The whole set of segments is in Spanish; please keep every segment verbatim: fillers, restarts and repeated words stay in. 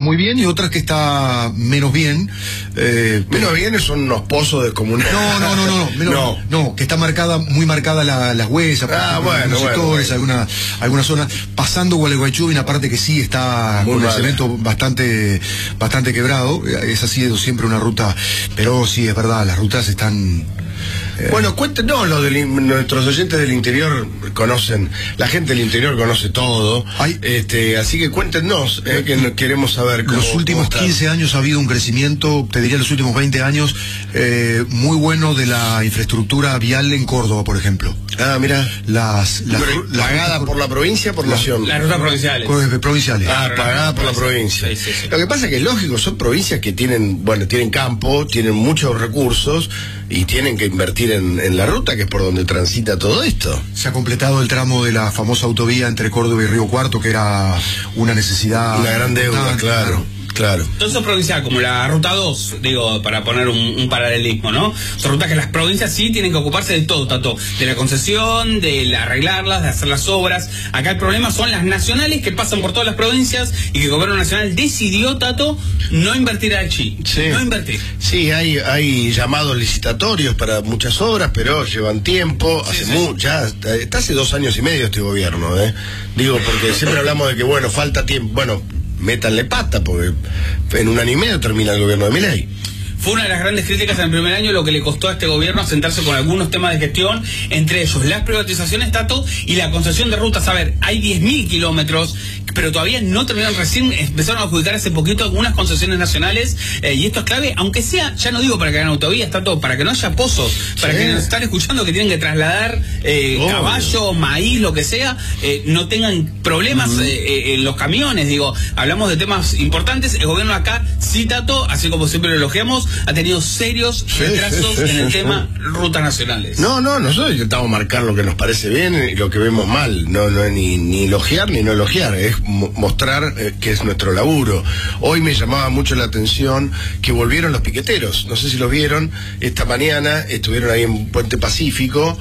muy bien y otra que está menos bien. Eh, menos bien son unos pozos de comunidad. No, no, no, no, no, menos, no. no, que está marcada, muy marcada la, las huellas, ah, bueno, los bueno, sectores, bueno. alguna, alguna zona. Pasando Gualeguaychú hay una parte que sí está muy con mal. El cemento bastante, bastante quebrado. Es así, es siempre una ruta, pero sí, es verdad, las rutas están... Bueno, cuéntenos, lo de nuestros oyentes del interior conocen, la gente del interior conoce todo, Ay, este, así que cuéntenos, eh, que queremos saber cómo. Los últimos cómo quince años ha habido un crecimiento, te diría los últimos veinte años, eh, muy bueno de la infraestructura vial en Córdoba, por ejemplo. Ah, mira. Las, las, las pagada por la provincia, por la, nación. Las rutas provinciales. Provinciales. Ah, pagada por la provincia. Sí, sí, sí. Lo que pasa es que es lógico, son provincias que tienen, bueno, tienen campo, tienen muchos recursos y tienen que invertir en, en la ruta, que es por donde transita todo esto. Se ha completado el tramo de la famosa autovía entre Córdoba y Río Cuarto, que era una necesidad. Una gran deuda, claro. claro. Claro. Todo eso provincial, como la ruta dos, digo, para poner un, un paralelismo, ¿no? Son rutas que las provincias sí tienen que ocuparse de todo, tanto de la concesión, de la arreglarlas, de hacer las obras. Acá el problema son las nacionales que pasan por todas las provincias y que el gobierno nacional decidió, Tato, no invertir allí. Sí. No invertir. Sí, hay, hay llamados licitatorios para muchas obras, pero llevan tiempo. Sí, hace sí. mu ya está hace dos años y medio este gobierno, ¿eh? Digo, porque siempre hablamos de que, bueno, falta tiempo. Bueno, métanle pata, porque en un año y medio termina el gobierno de Milei. Fue una de las grandes críticas en el primer año, lo que le costó a este gobierno sentarse con algunos temas de gestión, entre ellos las privatizaciones, Tato, y la concesión de rutas. A ver, hay diez mil kilómetros, pero todavía no terminaron, recién empezaron a adjudicar hace poquito algunas concesiones nacionales, eh, y esto es clave, aunque sea, ya no digo para que hagan autovías, Tato, para que no haya pozos, para sí. que nos están escuchando que tienen que trasladar eh, oh, caballo, maíz, lo que sea, eh, no tengan problemas uh-huh. eh, en los camiones, digo, hablamos de temas importantes. El gobierno acá, sí, Tato, así como siempre lo elogiamos, ha tenido serios sí, retrasos sí, sí, en el sí, tema sí. rutas nacionales. No, no, nosotros intentamos marcar lo que nos parece bien y lo que vemos mal. No, no es ni, ni elogiar ni no elogiar, es mo mostrar eh, que es nuestro laburo. Hoy me llamaba mucho la atención que volvieron los piqueteros. No sé si lo vieron, esta mañana estuvieron ahí en Puente Pacífico,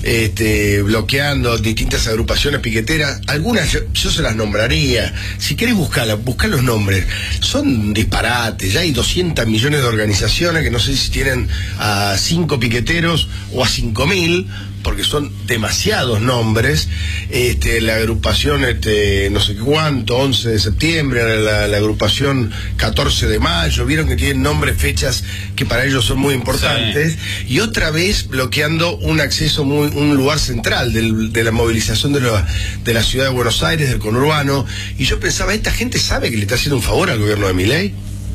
este, bloqueando distintas agrupaciones piqueteras. Algunas yo, yo se las nombraría. Si querés buscarlas, buscar los nombres. Son disparates, ya hay doscientos millones de organizaciones que no sé si tienen a cinco piqueteros o a cinco mil, porque son demasiados nombres. Este, la agrupación este, no sé cuánto, once de septiembre, la, la agrupación catorce de mayo, vieron que tienen nombres, fechas que para ellos son muy importantes, sí. Y otra vez bloqueando un acceso, muy, un lugar central del, de la movilización de la, de la ciudad de Buenos Aires, del conurbano, y yo pensaba, ¿esta gente sabe que le está haciendo un favor al gobierno de Milei?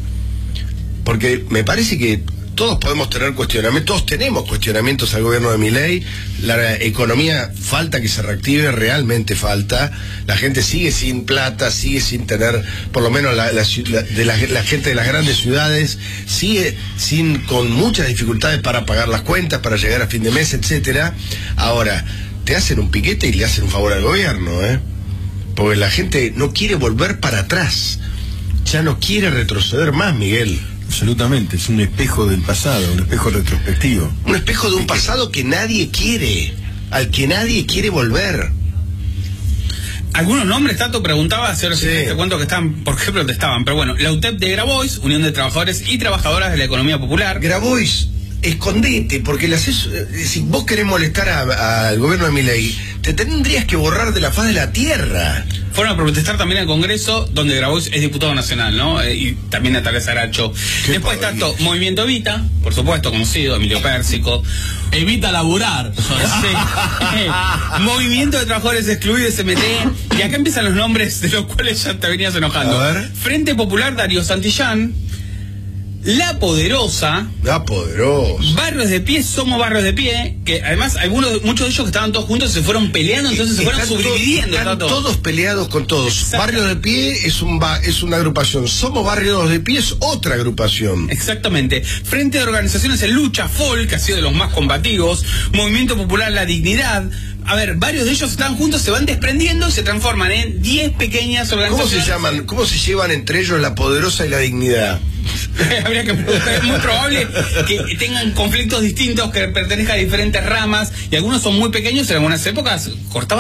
Porque me parece que todos podemos tener cuestionamientos, todos tenemos cuestionamientos al gobierno de Milei. La economía falta que se reactive, realmente falta. La gente sigue sin plata, sigue sin tener, por lo menos la, la, de la, la gente de las grandes ciudades, sigue sin, con muchas dificultades para pagar las cuentas, para llegar a fin de mes, etcétera. Ahora, te hacen un piquete y le hacen un favor al gobierno, ¿eh? Porque la gente no quiere volver para atrás, ya no quiere retroceder más, Miguel. Absolutamente, es un espejo del pasado, un espejo retrospectivo. Un espejo de un pasado que nadie quiere, al que nadie quiere volver. Algunos nombres, Tato, preguntaba hace sí. te cuento que estaban, ¿por qué protestaban? Pero bueno, la U T E P de Grabois, Unión de Trabajadores y Trabajadoras de la Economía Popular. Grabois, escondete, porque las, si vos querés molestar al gobierno de Milei, te tendrías que borrar de la faz de la tierra. Fueron a protestar también al Congreso, donde Grabois es diputado nacional, ¿no? Eh, y también Natalia Saracho. Después tanto Movimiento Evita, por supuesto, conocido, Emilio Pérsico. Evita laburar. Sí. Movimiento de Trabajadores Excluidos, M T. Y acá empiezan los nombres de los cuales ya te venías enojando. A ver. Frente Popular, Darío Santillán. La Poderosa. La Poderosa. Barrios de Pie, Somos Barrios de Pie, que además algunos, muchos de ellos que estaban todos juntos se fueron peleando, entonces se fueron subdividiendo. Están todos peleados con todos. Barrios de Pie es un es una agrupación, Somos Barrios de Pie es otra agrupación. Exactamente. Frente de Organizaciones en Lucha, F O L, que ha sido de los más combativos, Movimiento Popular La Dignidad. A ver, varios de ellos están juntos, se van desprendiendo y se transforman en diez pequeñas organizaciones. ¿Cómo se llaman? ¿Cómo se llevan entre ellos La Poderosa y La Dignidad? Habría que preguntar, es muy probable que tengan conflictos distintos, que pertenezcan a diferentes ramas, y algunos son muy pequeños, en algunas épocas cortaban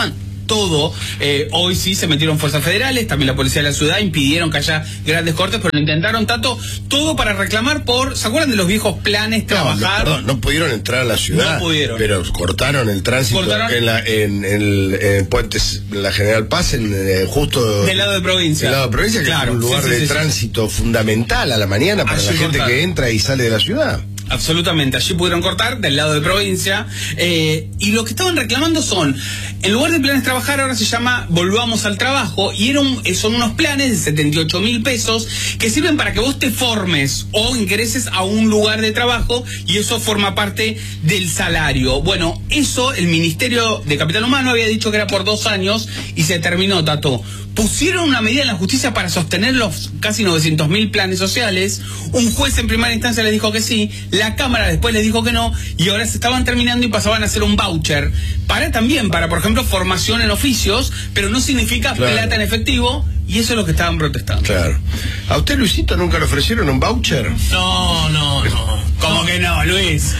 todo. Eh, hoy sí se metieron fuerzas federales, también la policía de la ciudad, impidieron que haya grandes cortes, pero lo intentaron, Tato, todo para reclamar por, ¿se acuerdan de los viejos planes, trabajar? No, perdón, no pudieron entrar a la ciudad, no pudieron, pero cortaron el tránsito cortaron en la en, en el en Puentes, la General Paz, en, eh, justo del lado de provincia, del lado de provincia, que claro, es un lugar sí, sí, de sí, tránsito sí. fundamental a la mañana para Allí la gente cortaron. que entra y sale de la ciudad. Absolutamente, allí pudieron cortar del lado de provincia, eh, y lo que estaban reclamando son, en lugar de planes trabajar, ahora se llama Volvamos al Trabajo, y era un, son unos planes de setenta y ocho mil pesos que sirven para que vos te formes o ingreses a un lugar de trabajo, y eso forma parte del salario. Bueno, eso el Ministerio de Capital Humano había dicho que era por dos años y se terminó, Tato. Pusieron una medida en la justicia para sostener los casi novecientos mil planes sociales. Un juez en primera instancia les dijo que sí, la Cámara después les dijo que no, y ahora se estaban terminando y pasaban a hacer un voucher para también, para por ejemplo, formación en oficios, pero no significa claro. plata en efectivo, y eso es lo que estaban protestando. Claro. ¿A usted, Luisito, nunca le ofrecieron un voucher? No, no, no. ¿Cómo que no, Luis?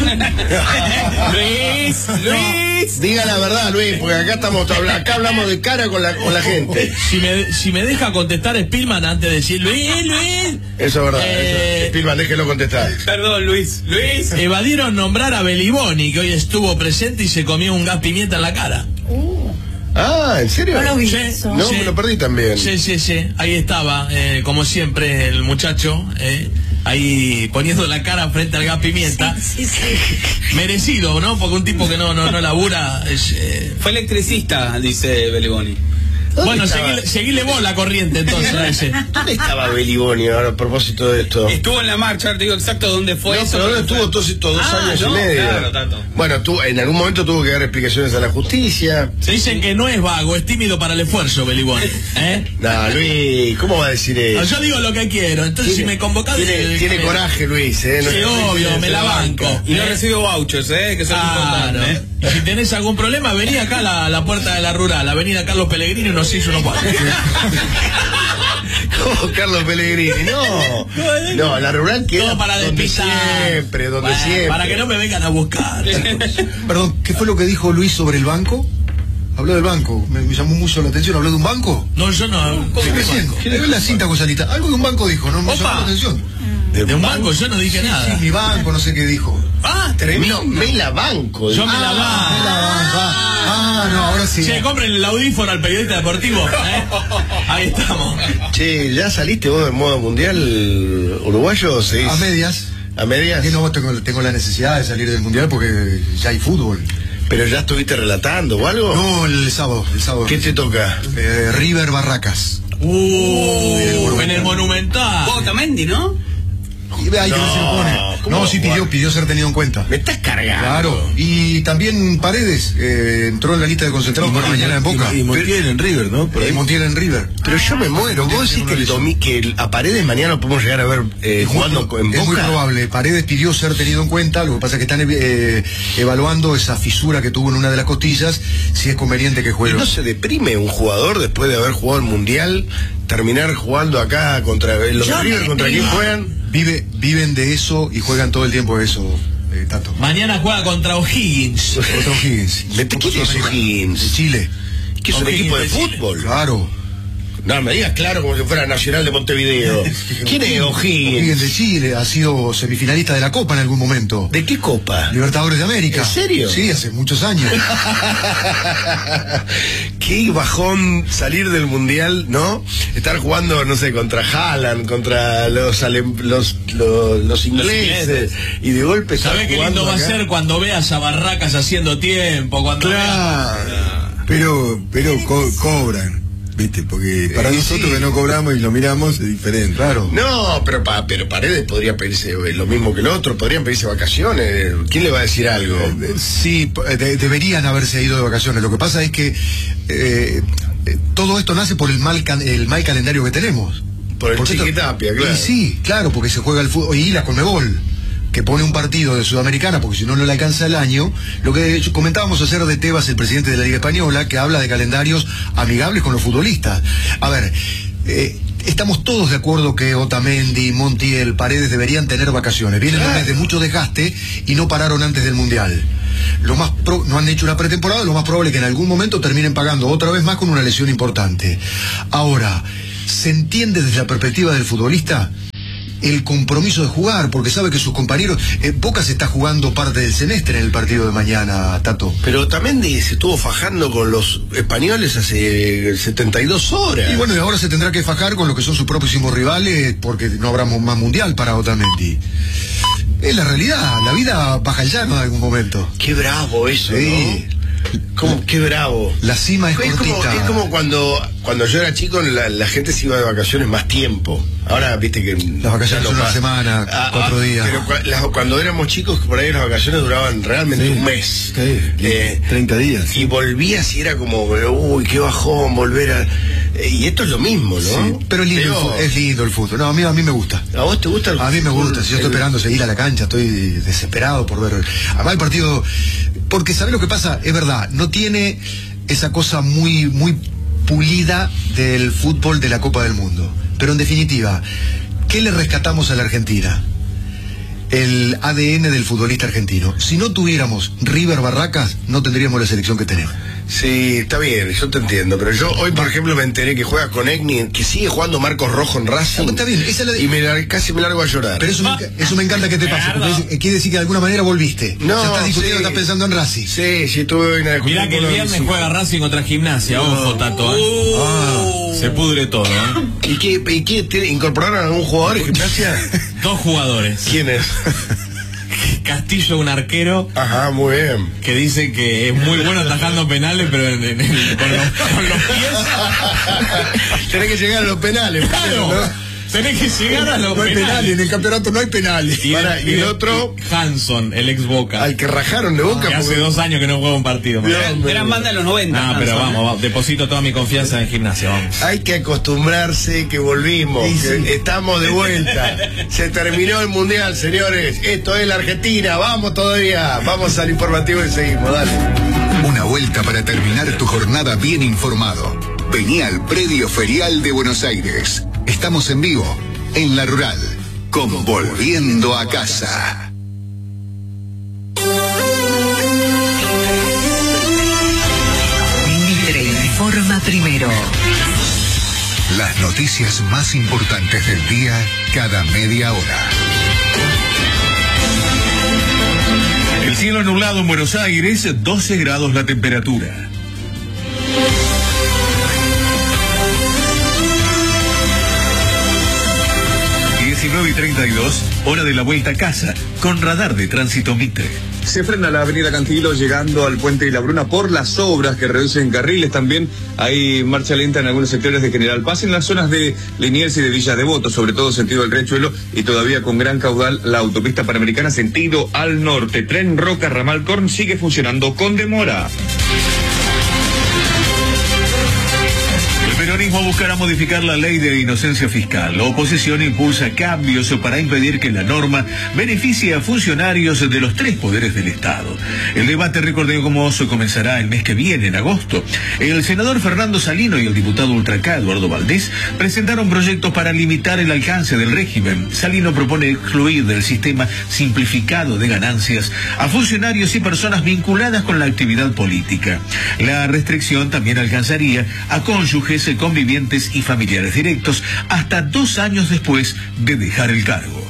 Luis, Luis. Diga la verdad, Luis, porque acá estamos acá hablamos de cara con la, con la gente. Si me, si me deja contestar Spielman antes de decir Luis, Luis. Eso es verdad. Eh, eso. Spielman, déjelo contestar. Perdón, Luis. Luis. Evadieron nombrar a Beliboni, que hoy estuvo presente y se comió un gas pimienta en la cara. Uh. Ah, ¿en serio? No lo vi sí, eso. No, sí. me lo perdí también. Sí, sí, sí. Ahí estaba, eh, como siempre, el muchacho, eh, ahí poniendo la cara frente al gas pimienta. Sí, sí, sí. Merecido, ¿no? Porque un tipo que no, no, no labura es, eh... fue electricista, dice Beliboni. Bueno, seguile, seguile vos la corriente entonces a ese. ¿Dónde estaba Beliboni ahora a propósito de esto? Estuvo en la marcha, ahora te digo exacto dónde fue. No, eso, pero ¿dónde estuvo todos estos dos ah, años no, y medio? Claro, tanto. Bueno, tú, en algún momento tuvo que dar explicaciones a la justicia. Se dicen que no es vago, es tímido para el esfuerzo, Beliboni. ¿Eh? No, Luis, ¿cómo va a decir eso? No, yo digo lo que quiero, entonces tiene, si me convocás... Tiene, tiene me... coraje, Luis, ¿eh? No, sí, no, obvio, me la banco. Y no recibo vouchers, ¿eh? Que son claro. importantes, ¿eh? Y si tenés algún problema, vení acá a la, la puerta de la rural, avenida Carlos Pellegrini, nos hizo unos cuatro. ¿Cómo Carlos Pellegrini? No, no, la rural queda todo para despistar. Siempre, donde bueno, siempre. Para que no me vengan a buscar. Perdón, ¿qué fue lo que dijo Luis sobre el banco? Habló del banco, me, me llamó mucho la atención. ¿Habló de un banco? No, yo no. ¿Cómo recién? ¿Quién la cinta con salita? Algo de un banco dijo, no me llamó la atención. ¿De, ¿De un banco? banco? Yo no dije sí, nada. Sí, mi banco, no sé qué dijo. Ah, tremendo. No, me la banco. Yo me ah, la banco. Me la banco. Ah, no, ahora sí. Che, compren el audífono al periodista deportivo. ¿eh? Ahí estamos. Che, ¿ya saliste vos del modo mundial uruguayo o seguís? A medias. ¿A medias? Que no tengo, tengo la necesidad de salir del mundial porque ya hay fútbol. ¿Pero ya estuviste relatando o algo? No, el sábado. El sábado. ¿Qué te toca? Eh, River Barracas. Uh, uh en el Monumental. Otamendi, ¿no? Y ve ahí no, que se lo pone. No, sí pidió, pidió ser tenido en cuenta. Me estás cargando. Claro. Y también Paredes eh, entró en la lista de concentrados para mañana en Boca. Y, y Montiel en River, ¿no? Por ahí. Y Montiel en River. Pero yo me muero. Vos decís que, el domi que a Paredes mañana lo podemos llegar a ver eh, jugando muy, en Boca. Es muy probable. Paredes pidió ser tenido en cuenta. Lo que pasa es que están eh, evaluando esa fisura que tuvo en una de las costillas, si es conveniente que juegue. ¿Y no se deprime un jugador después de haber jugado el Mundial, terminar jugando acá contra los de River, contra quién juegan? Vive, viven de eso y juegan todo el tiempo de eso, eh, Tato. Mañana juega contra O'Higgins. Contra O'Higgins. ¿Quién es O'Higgins? De Chile. ¿Qué es un equipo de fútbol? Claro. No, me digas claro como si fuera Nacional de Montevideo. ¿Quién es O'Higgins? O'Higgins de Chile, ha sido semifinalista de la Copa en algún momento. ¿De qué Copa? Libertadores de América. ¿En serio? Sí, hace muchos años. Qué bajón salir del Mundial, ¿no? Estar jugando, no sé, contra Haaland, contra los los, los, los ingleses, y de golpe estar ¿sabés qué lindo va a ser cuando veas a Barracas haciendo tiempo? Cuando claro, veas... pero, pero co cobran. ¿Viste? Porque para eh, nosotros sí. que no cobramos y lo miramos es diferente. Claro. No, pero pa, pero Paredes podría pedirse lo mismo que el otro, podrían pedirse vacaciones. ¿Quién le va a decir algo? Eh, sí, de, deberían haberse ido de vacaciones. Lo que pasa es que eh, todo esto nace por el mal, el mal calendario que tenemos. Por el Chiquitapia, claro. Y sí, claro, porque se juega el fútbol y la Conmebol, que pone un partido de Sudamericana, porque si no, no le alcanza el año. Lo que comentábamos ayer de Tebas, el presidente de la Liga Española, que habla de calendarios amigables con los futbolistas. A ver, eh, estamos todos de acuerdo que Otamendi, Montiel, Paredes deberían tener vacaciones. Vienen claro. de mucho desgaste y no pararon antes del Mundial. lo más pro, no han hecho una pretemporada, lo más probable es que en algún momento terminen pagando otra vez más con una lesión importante. Ahora, ¿se entiende desde la perspectiva del futbolista el compromiso de jugar? Porque sabe que sus compañeros, eh, Boca se está jugando parte del semestre en el partido de mañana, Tato. Pero también se estuvo fajando con los españoles hace setenta y dos horas. Y bueno, y ahora se tendrá que fajar con lo que son sus próximos rivales, porque no habrá más mundial para Otamendi. Es la realidad, la vida baja el llano en algún momento. Qué bravo eso, sí. ¿no? Como, qué bravo. La cima es, es cortita. Como, es como cuando, cuando yo era chico, la, la gente se iba de vacaciones más tiempo. Ahora, viste que... Las vacaciones son una semana, ah, cuatro ah, días. Pero cu las, cuando éramos chicos, por ahí las vacaciones duraban realmente sí, un mes. Sí, eh, treinta días. Sí. Y volvías y era como, uy, qué bajón, volver a... Eh, y esto es lo mismo, ¿no? Sí, pero es lindo, pero... El es lindo el fútbol. No, a mí, a mí me gusta. ¿A vos te gusta el fútbol? A mí me gusta. Si yo estoy el... esperando seguir a la cancha, estoy desesperado por ver... Además el partido... Porque ¿sabés lo que pasa? Es verdad, no tiene esa cosa muy, muy pulida del fútbol de la Copa del Mundo. Pero en definitiva, ¿qué le rescatamos a la Argentina? El A D N del futbolista argentino. Si no tuviéramos River Barracas, no tendríamos la selección que tenemos. Sí, está bien, yo te entiendo, pero yo hoy, por ejemplo, me enteré que juega con Egni, que sigue jugando Marcos Rojo en Racing. Ah, está bien, esa es la de... Y me, casi me largo a llorar. Pero eso, ah, me, eso me encanta que te pase, porque quiere decir que de alguna manera volviste. No, ya estás discutiendo, sí. estás pensando en Racing. Sí, sí, tuve una... Mirá que el viernes sí. juega Racing contra Gimnasia, no. Ojo, Tato, ¿eh? Ah. Se pudre todo, ¿eh? ¿Y qué, y qué tiene, incorporaron a algún jugador en Gimnasia? Dos jugadores. ¿Quién es? Castillo, un arquero. Ajá, muy bien. Que dice que es muy bueno atajando penales, pero en, en, en, con, los, con los pies. Tenés que llegar a los penales. Claro. ¿No? Tenés que llegar a los no hay penales. penales. En el campeonato no hay penales. Y, Para, el, y el otro, Hanson, el ex Boca. al que rajaron de Boca. Que hace porque... dos años que no juega un partido. Gran, gran banda de los noventa. No, pero vamos, vamos, deposito toda mi confianza en Gimnasia, vamos. Hay que acostumbrarse que volvimos, sí, que sí. estamos de vuelta. Se terminó el mundial, señores. Esto es la Argentina. Vamos todavía. Vamos al informativo y seguimos. Dale. Una vuelta para terminar tu jornada bien informado. Vení al Predio Ferial de Buenos Aires. Estamos en vivo, en La Rural, con Volviendo a Casa. Mitre informa primero. Las noticias más importantes del día, cada media hora. El cielo nublado en Buenos Aires, doce grados la temperatura. diecinueve y treinta y dos, hora de la vuelta a casa, con radar de tránsito Mitre. Se frena la avenida Cantillo llegando al puente de la Bruna por las obras que reducen carriles. También hay marcha lenta en algunos sectores de General Paz, en las zonas de Liniers y de Villa Devoto, sobre todo sentido del Riachuelo, y todavía con gran caudal la autopista panamericana sentido al norte. Tren Roca Ramal Corn sigue funcionando con demora. El peronismo buscará modificar la ley de inocencia fiscal. La oposición impulsa cambios para impedir que la norma beneficie a funcionarios de los tres poderes del Estado. El debate, recordemos, comenzará el mes que viene, en agosto. El senador Fernando Salino y el diputado Ultra-K, Eduardo Valdés, presentaron proyectos para limitar el alcance del régimen. Salino propone excluir del sistema simplificado de ganancias a funcionarios y personas vinculadas con la actividad política. La restricción también alcanzaría a cónyuges, convivientes y familiares directos hasta dos años después de dejar el cargo.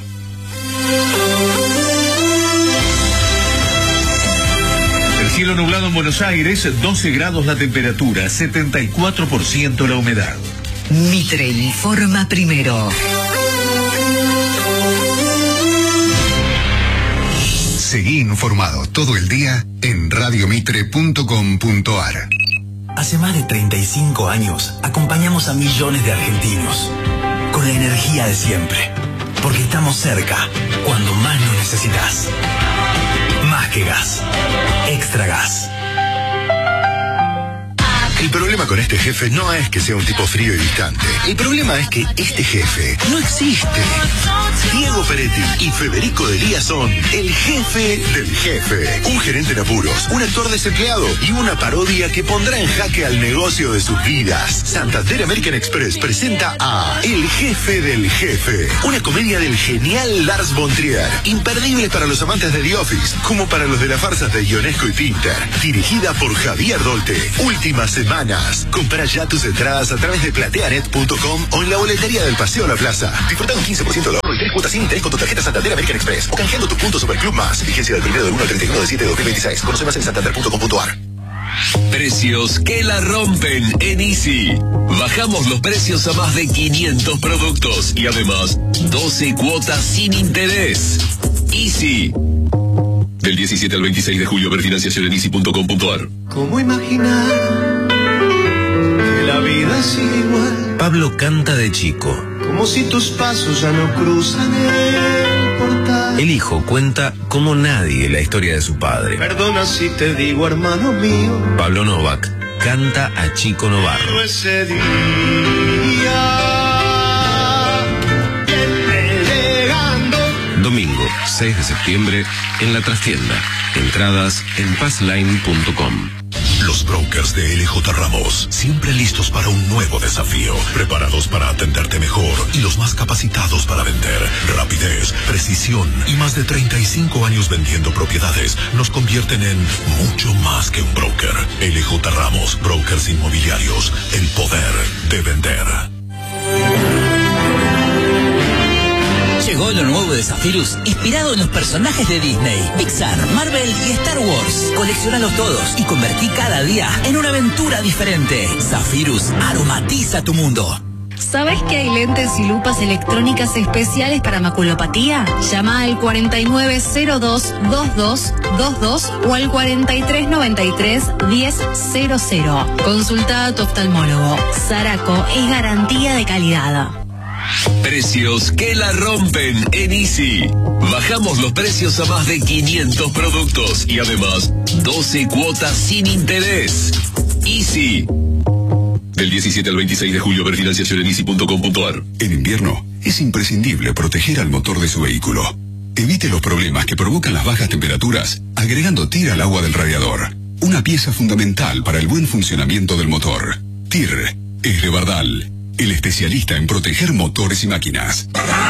El cielo nublado en Buenos Aires, doce grados la temperatura, setenta y cuatro por ciento la humedad. Mitre informa primero. Seguí informado todo el día en radiomitre punto com punto ar. Hace más de treinta y cinco años acompañamos a millones de argentinos con la energía de siempre, porque estamos cerca cuando más nos necesitas. Más que gas, extra gas. El problema con este jefe no es que sea un tipo frío y distante. El problema es que este jefe no existe. Diego Diego Peretti y Federico Delía son el jefe del jefe. Un gerente en apuros, un actor desempleado y una parodia que pondrá en jaque al negocio de sus vidas. Santander American Express presenta a El jefe del jefe, una comedia del genial Lars von Trier, imperdible para los amantes de The Office, como para los de las farsas de Ionesco y Pinter. Dirigida por Javier Dolte. Últimas semanas. Compra ya tus entradas a través de plateanet punto com o en la boletería del Paseo La Plaza. Disfruta un quince por ciento de ahorro y tres cuotas sin interés con tu tarjeta Santander American Express o canjeando tus puntos sobre el Club Más. Vigencia del primero del uno al treinta y uno de septiembre de dos mil veintiséis. Conoce más en santander punto com punto a r. Precios que la rompen en Easy. Bajamos los precios a más de quinientos productos y además doce cuotas sin interés. Easy. Del diecisiete al veintiséis de julio, ver financiación en easy punto com punto a r. ¿Cómo imaginar que la vida sigue igual? Pablo canta de chico. Como si tus pasos ya no cruzan el portal. El hijo cuenta como nadie la historia de su padre. Perdona si te digo, hermano mío. Pablo Novak canta a Chico Novarro. Ese día viene llegando. Domingo, seis de septiembre, en la trastienda. Entradas en passline punto com. Los brokers de L J Ramos, siempre listos para un nuevo desafío, preparados para atenderte mejor y los más capacitados para vender. Rapidez, precisión y más de treinta y cinco años vendiendo propiedades nos convierten en mucho más que un broker. L J Ramos, brokers inmobiliarios, el poder de vender. Llegó lo nuevo de Zephyrus, inspirado en los personajes de Disney, Pixar, Marvel y Star Wars. Coleccionalos todos y convertí cada día en una aventura diferente. Zephyrus aromatiza tu mundo. ¿Sabes que hay lentes y lupas electrónicas especiales para maculopatía? Llama al cuarenta y nueve cero dos veintidós veintidós o al cuarenta y tres noventa y tres diez cero cero. Consulta a tu oftalmólogo. Saraco es garantía de calidad. Precios que la rompen en Easy. Bajamos los precios a más de quinientos productos y además doce cuotas sin interés. Easy. Del diecisiete al veintiséis de julio, ver financiación en easy punto com punto a r. En invierno es imprescindible proteger al motor de su vehículo. Evite los problemas que provocan las bajas temperaturas agregando T I R al agua del radiador. Una pieza fundamental para el buen funcionamiento del motor. T I R es de Bardal, el especialista en proteger motores y máquinas.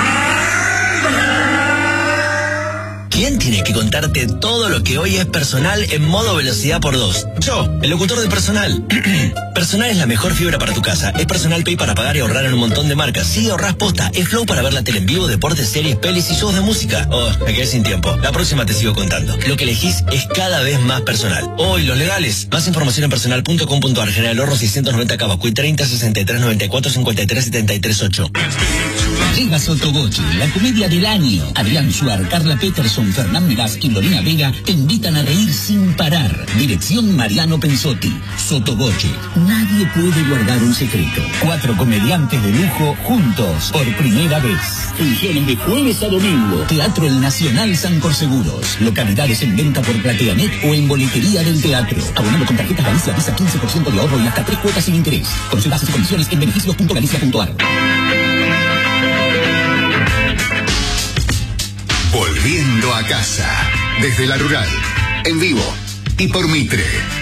¿Quién tiene que contarte todo lo que hoy es Personal en modo velocidad por dos? Yo, el locutor de Personal. Personal es la mejor fibra para tu casa. Es Personal Pay para pagar y ahorrar en un montón de marcas. Sí, ahorrás posta. Es Flow para ver la tele en vivo, deportes, series, pelis y shows de música. Oh, me quedé sin tiempo. La próxima te sigo contando. Lo que elegís es cada vez más personal. Oh, y los legales. Más información en personal punto com punto a r. General Horro seiscientos noventa Cabacuy treinta sesenta y tres noventa y cuatro cincuenta y tres setenta y tres ocho. Llega Sotoboche, la comedia del año. Adrián Suar, Carla Peterson, Fernán Meraz y Lorena Vega te invitan a reír sin parar. Dirección Mariano Pensotti. Sotoboche. Nadie puede guardar un secreto. Cuatro comediantes de lujo juntos por primera vez. Funciones de jueves a domingo. Teatro El Nacional San Corseguros. Localidades en venta por Plateanet o en boletería del teatro. Abonando con tarjetas Galicia Visa quince por ciento de ahorro y hasta tres cuotas sin interés. Conoce bases y condiciones en beneficios punto galicia punto a r. Volviendo a casa, desde la rural, en vivo y por Mitre.